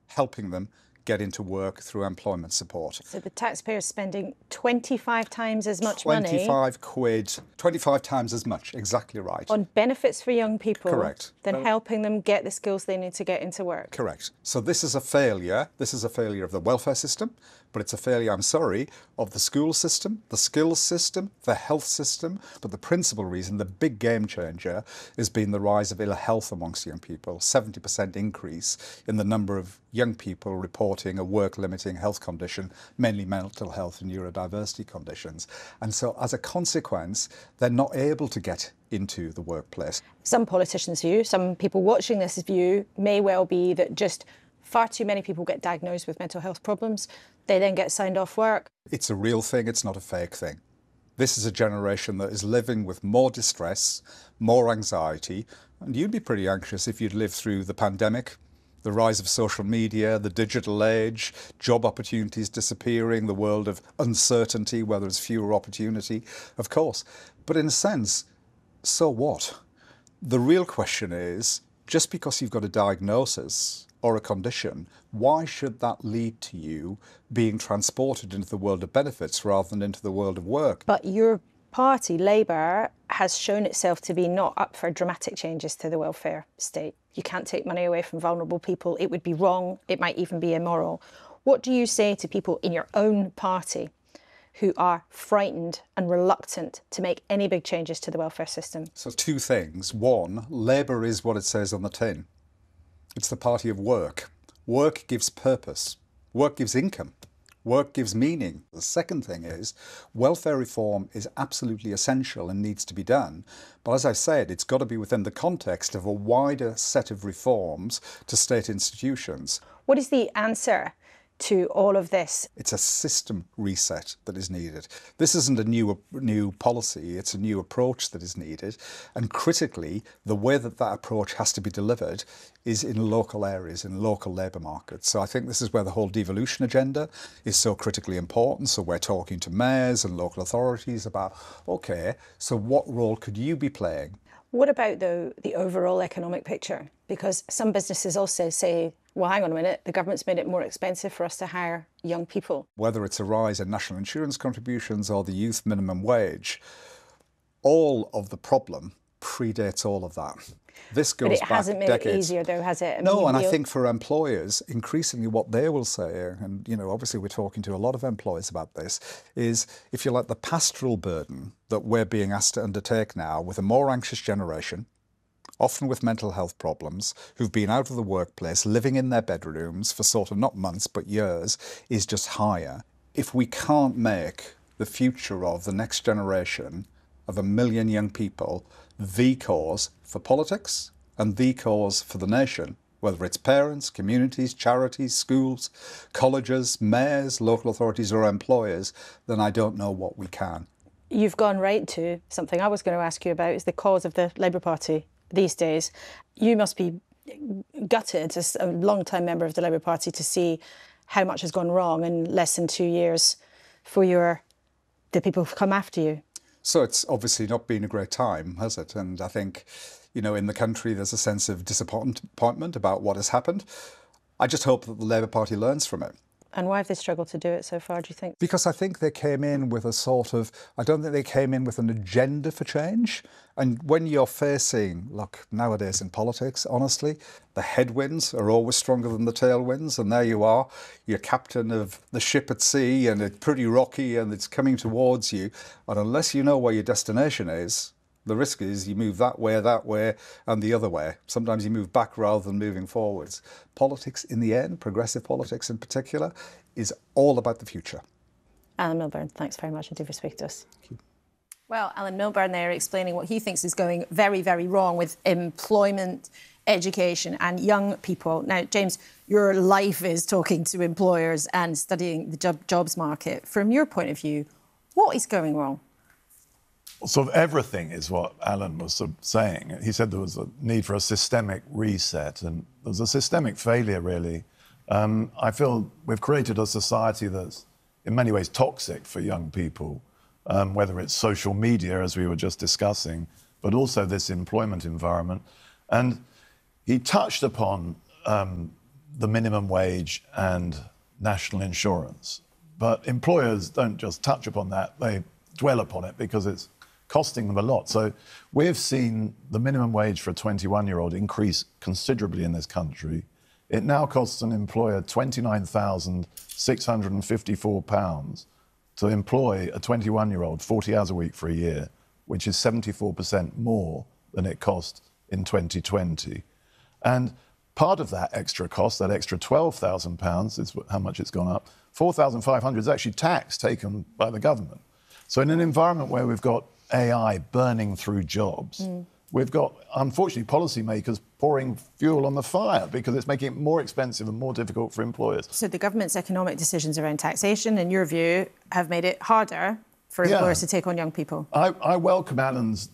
helping them get into work through employment support. So the taxpayer's spending 25 times as much 25 quid, 25 times as much, exactly right. on benefits for young people Correct. than helping them get the skills they need to get into work. Correct. So this is a failure. This is a failure of the welfare system, but it's a failure, I'm sorry, of the school system, the skills system, the health system. But the principal reason, the big game changer, has been the rise of ill health amongst young people. 70% increase in the number of young people reporting a work-limiting health condition, mainly mental health and neurodiversity conditions. And so as a consequence, they're not able to get into the workplace. Some politicians' view, some people watching this view, may well be that just far too many people get diagnosed with mental health problems. They then get signed off work. It's a real thing, it's not a fake thing. This is a generation that is living with more distress, more anxiety, and you'd be pretty anxious if you'd lived through the pandemic, the rise of social media, the digital age, job opportunities disappearing, the world of uncertainty, where there's fewer opportunity, of course. But in a sense, so what? The real question is, just because you've got a diagnosis or a condition, why should that lead to you being transported into the world of benefits rather than into the world of work? But your party, Labour, has shown itself to be not up for dramatic changes to the welfare state. You can't take money away from vulnerable people. It would be wrong. It might even be immoral. What do you say to people in your own party who are frightened and reluctant to make any big changes to the welfare system? So two things. One, Labour is what it says on the tin. It's the party of work. Work gives purpose. Work gives income. Work gives meaning. The second thing is, welfare reform is absolutely essential and needs to be done. But as I said, it's got to be within the context of a wider set of reforms to state institutions. What is the answer to all of this? It's a system reset that is needed. This isn't a new policy, it's a new approach that is needed. And critically, the way that that approach has to be delivered is in local areas, in local labour markets. So I think this is where the whole devolution agenda is so critically important. So we're talking to mayors and local authorities about, okay, so what role could you be playing? What about, though, the overall economic picture? Because some businesses also say, well, hang on a minute, the government's made it more expensive for us to hire young people. Whether it's a rise in national insurance contributions or the youth minimum wage, all of the problem predates all of that. This goes back decades. But it hasn't made it easier, though, has it? No, and I think for employers, increasingly what they will say, and obviously we're talking to a lot of employers about this, is, if you like, the pastoral burden that we're being asked to undertake now with a more anxious generation, often with mental health problems, who've been out of the workplace, living in their bedrooms for sort of not months but years, is just higher. If we can't make the future of the next generation of 1 million young people the cause for politics and the cause for the nation, whether it's parents, communities, charities, schools, colleges, mayors, local authorities or employers, then I don't know what we can. You've gone right to something I was going to ask you about, is the cause of the Labour Party these days. You must be gutted as a long-time member of the Labour Party to see how much has gone wrong in less than 2 years for the people who've come after you. So it's obviously not been a great time, has it? And I think, in the country there's a sense of disappointment about what has happened. I just hope that the Labour Party learns from it. And why have they struggled to do it so far, do you think? Because I think they came in with I don't think they came in with an agenda for change. And when you're facing, look, nowadays in politics, honestly, the headwinds are always stronger than the tailwinds. And there you are, you're captain of the ship at sea and it's pretty rocky and it's coming towards you. And unless you know where your destination is, the risk is you move that way, and the other way. Sometimes you move back rather than moving forwards. Politics, in the end, progressive politics in particular, is all about the future. Alan Milburn, thanks very much indeed for speaking to us. Thank you. Well, Alan Milburn there explaining what he thinks is going very, very wrong with employment, education and young people. Now, James, your life is talking to employers and studying the jobs market. From your point of view, what is going wrong? Sort of everything is what Alan was sort of saying. He said there was a need for a systemic reset, and there was a systemic failure, really. I feel we've created a society that's in many ways toxic for young people, whether it's social media, as we were just discussing, but also this employment environment. And he touched upon the minimum wage and national insurance. But employers don't just touch upon that, they dwell upon it because it's costing them a lot. So we've seen the minimum wage for a 21-year-old increase considerably in this country. It now costs an employer £29,654 to employ a 21-year-old 40 hours a week for a year, which is 74% more than it cost in 2020. And part of that extra cost, that extra £12,000 is how much it's gone up, £4,500 is actually tax taken by the government. So in an environment where we've got AI burning through jobs, we've got, unfortunately, policymakers pouring fuel on the fire because it's making it more expensive and more difficult for employers. So the government's economic decisions around taxation, in your view, have made it harder for employers to take on young people? I welcome Alan's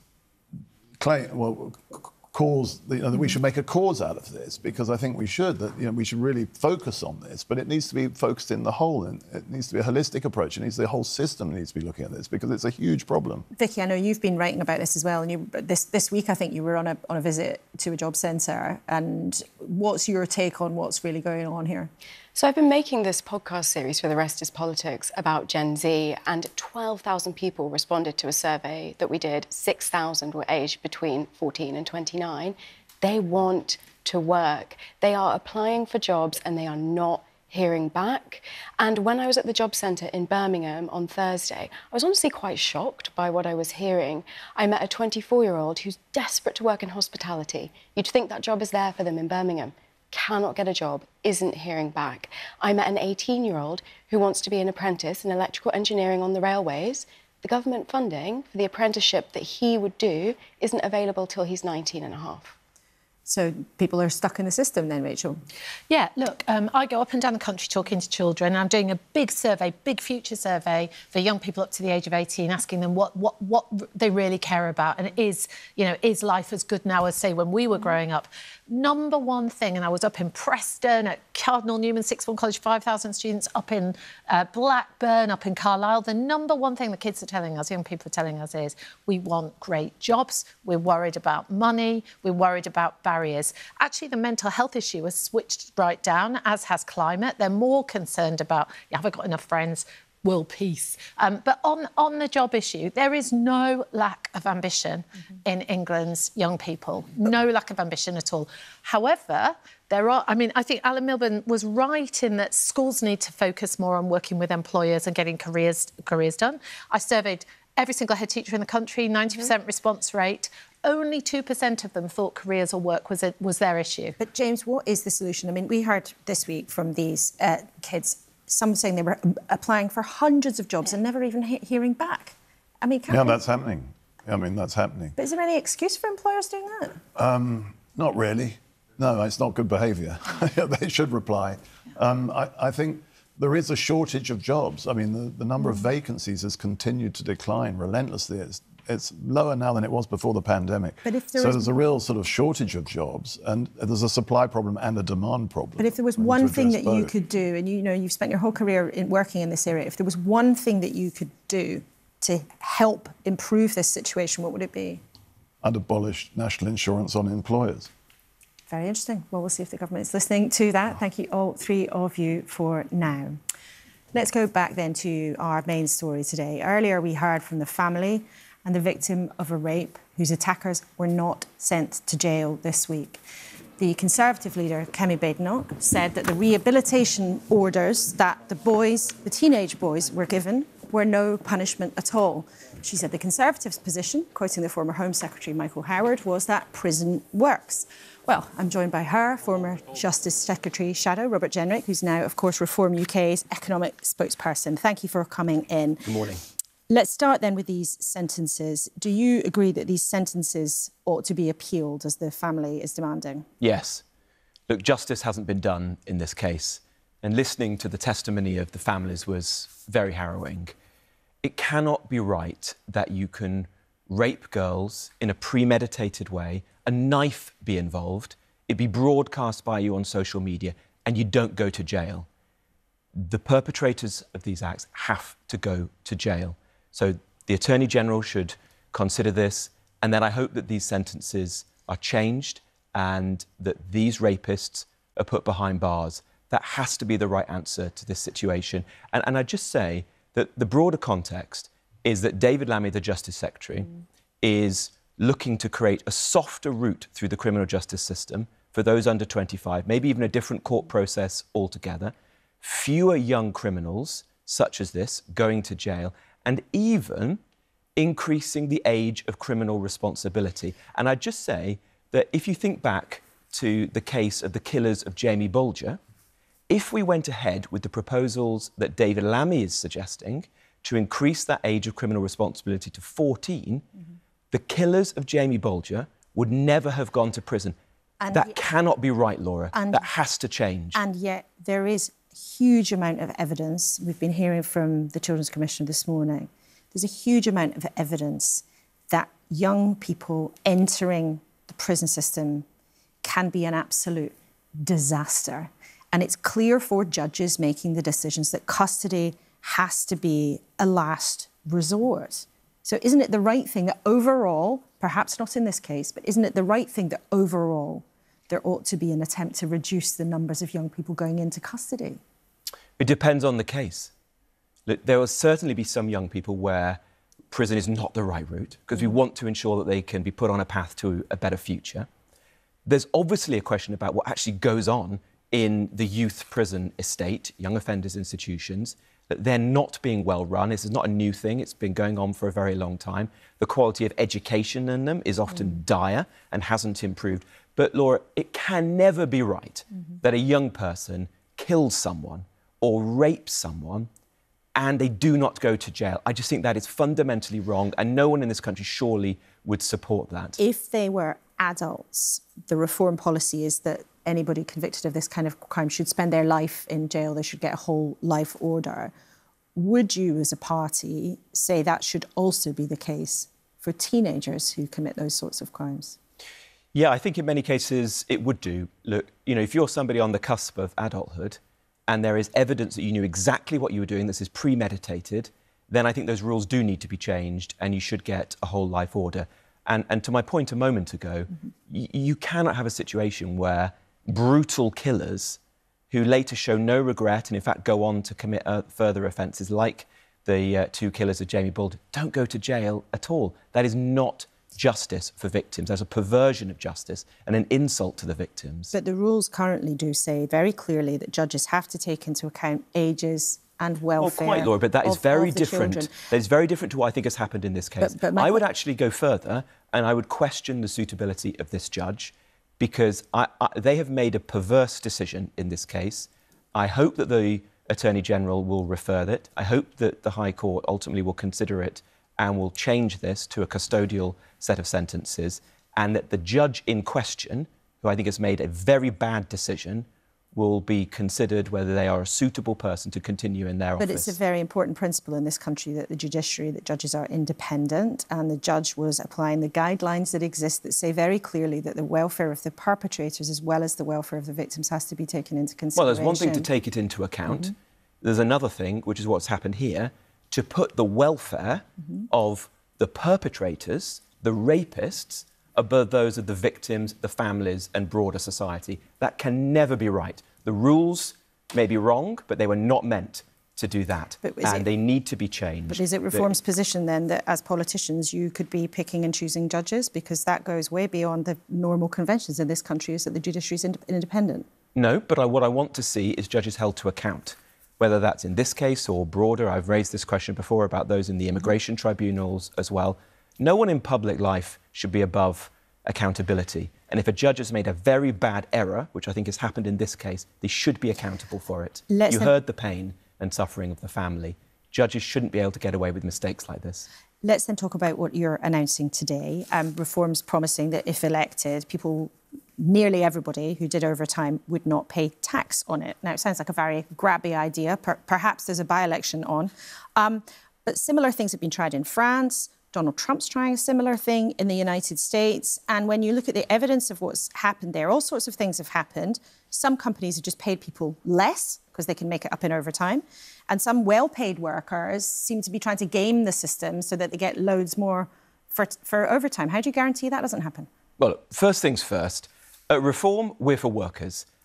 claim, cause that we should make a cause out of this, because I think we should, that we should really focus on this, but it needs to be focused in the whole, and it needs to be a holistic approach. It needs the whole system needs to be looking at this because it's a huge problem. Vicky, I know you've been writing about this as well, and this week I think you were on a visit to a job centre, and what's your take on what's really going on here? So I've been making this podcast series for The Rest is Politics about Gen Z, and 12,000 people responded to a survey that we did. 6,000 were aged between 14 and 29. They want to work. They are applying for jobs and they are not hearing back. And when I was at the job centre in Birmingham on Thursday, I was honestly quite shocked by what I was hearing. I met a 24-year-old who's desperate to work in hospitality. You'd think that job is there for them in Birmingham. Cannot get a job, isn't hearing back. I met an 18-year-old who wants to be an apprentice in electrical engineering on the railways. The government funding for the apprenticeship that he would do isn't available till he's 19 and a half. So people are stuck in the system then, Rachel? Yeah, look, I go up and down the country talking to children. I'm doing a big survey, big future survey for young people up to the age of 18, asking them what they really care about. And is life as good now as, say, when we were growing up? Number one thing, and I was up in Preston at Cardinal Newman Sixth Form College, 5,000 students, up in Blackburn, up in Carlisle. The number one thing the kids are telling us, young people are telling us, is we want great jobs, we're worried about money, we're worried about barriers. Actually, the mental health issue has switched right down, as has climate. They're more concerned about, have I got enough friends? World peace. But on the job issue, there is no lack of ambition in England's young people. No lack of ambition at all. However, I think Alan Milburn was right in that schools need to focus more on working with employers and getting careers done. I surveyed every single head teacher in the country, 90% response rate. Only 2% of them thought careers or work was their issue. But James, what is the solution? I mean, we heard this week from these kids, some saying they were applying for hundreds of jobs and never even hearing back. I mean, that's happening. That's happening. But is there any excuse for employers doing that? Not really. No, it's not good behaviour. They should reply. I think there is a shortage of jobs. I mean, the number of vacancies has continued to decline relentlessly. It's lower now than it was before the pandemic. But if there's a real sort of shortage of jobs, and there's a supply problem and a demand problem. But if there was one thing that you could do, and you've spent your whole career working in this area, if there was one thing that you could do to help improve this situation, what would it be? I'd abolish national insurance on employers. Very interesting. Well, we'll see if the government is listening to that. Thank you, all three of you, for now. Let's go back then to our main story today. Earlier, we heard from the family and the victim of a rape whose attackers were not sent to jail this week. The Conservative leader, Kemi Badenoch, said that the rehabilitation orders that the teenage boys were given were no punishment at all. She said the Conservatives' position, quoting the former Home Secretary Michael Howard, was that prison works. Well, I'm joined by her, former Justice Secretary Shadow, Robert Jenrick, who's now, of course, Reform UK's economic spokesperson. Thank you for coming in. Good morning. Let's start then with these sentences. Do you agree that these sentences ought to be appealed, as the family is demanding? Yes. Look, justice hasn't been done in this case, and listening to the testimony of the families was very harrowing. It cannot be right that you can rape girls in a premeditated way, a knife be involved, it be broadcast by you on social media, and you don't go to jail. The perpetrators of these acts have to go to jail. So the Attorney General should consider this, and then I hope that these sentences are changed and that these rapists are put behind bars. That has to be the right answer to this situation. And I just say that the broader context is that David Lammy, the Justice Secretary, is looking to create a softer route through the criminal justice system for those under 25, maybe even a different court process altogether, fewer young criminals such as this going to jail, and even increasing the age of criminal responsibility. And I'd just say that if you think back to the case of the killers of Jamie Bulger, if we went ahead with the proposals that David Lammy is suggesting to increase that age of criminal responsibility to 14, the killers of Jamie Bulger would never have gone to prison. And that cannot be right, Laura. That has to change. And yet there is a huge amount of evidence. We've been hearing from the Children's Commissioner this morning. There's a huge amount of evidence that young people entering the prison system can be an absolute disaster. And it's clear for judges making the decisions that custody has to be a last resort. So isn't it the right thing that overall, perhaps not in this case, but isn't it the right thing that overall there ought to be an attempt to reduce the numbers of young people going into custody? It depends on the case. Look, there will certainly be some young people where prison is not the right route, because we want to ensure that they can be put on a path to a better future. There's obviously a question about what actually goes on in the youth prison estate, young offenders institutions, that they're not being well run. This is not a new thing. It's been going on for a very long time. The quality of education in them is often dire and hasn't improved. But Laura, it can never be right that a young person kills someone or rapes someone and they do not go to jail. I just think that is fundamentally wrong, and no one in this country surely would support that. If they were adults, the reform policy is that anybody convicted of this kind of crime should spend their life in jail. They should get a whole life order. Would you, as a party, say that should also be the case for teenagers who commit those sorts of crimes? Yeah, I think in many cases it would do. Look, you know, if you're somebody on the cusp of adulthood and there is evidence that you knew exactly what you were doing, this is premeditated, then I think those rules do need to be changed and you should get a whole life order. And to my point a moment ago, you cannot have a situation where brutal killers who later show no regret and in fact go on to commit further offences like the two killers of Jamie Bulger don't go to jail at all. That is not justice for victims. There's a perversion of justice and an insult to the victims. But the rules currently do say very clearly that judges have to take into account ages and welfare. Well, quite, Laura, but that is very different. Children. That is very different to what I think has happened in this case. But I would actually go further and I would question the suitability of this judge, because they have made a perverse decision in this case. I hope that the Attorney General will refer it. I hope that the High Court ultimately will consider it and will change this to a custodial set of sentences, and that the judge in question, who I think has made a very bad decision, will be considered whether they are a suitable person to continue in their office. But it's a very important principle in this country that the judiciary, that judges are independent, and the judge was applying the guidelines that exist that say very clearly that the welfare of the perpetrators as well as the welfare of the victims has to be taken into consideration. Well, there's one thing to take it into account. There's another thing, which is what's happened here, to put the welfare of the perpetrators, the rapists, above those of the victims, the families and broader society. That can never be right. The rules may be wrong, but they were not meant to do that. And they need to be changed. But is it Reform's position then that as politicians you could be picking and choosing judges? Because that goes way beyond the normal conventions in this country, is that the judiciary is independent. No, but what I want to see is judges held to account, whether that's in this case or broader. I've raised this question before about those in the immigration tribunals as well. No one in public life should be above accountability. And if a judge has made a very bad error, which I think has happened in this case, they should be accountable for it. You heard the pain and suffering of the family. Judges shouldn't be able to get away with mistakes like this. Let's then talk about what you're announcing today. Reform's promising that if elected, people, nearly everybody who did overtime would not pay tax on it. Now, it sounds like a very grabby idea. Perhaps there's a by-election on. But similar things have been tried in France. Donald Trump's trying a similar thing in the United States. And when you look at the evidence of what's happened there, all sorts of things have happened. Some companies have just paid people less because they can make it up in overtime. And some well-paid workers seem to be trying to game the system so that they get loads more for overtime. How do you guarantee that doesn't happen? Well, first things first. At Reform, we're for workers.